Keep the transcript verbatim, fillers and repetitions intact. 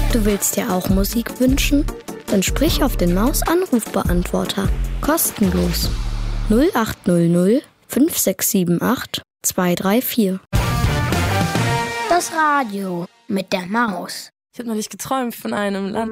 Du willst dir auch Musik wünschen? Dann sprich auf den Maus-Anrufbeantworter. Kostenlos. null acht null null fünf sechs sieben acht zwei drei vier. Das Radio mit der Maus. Ich habe neulich geträumt von einem Land.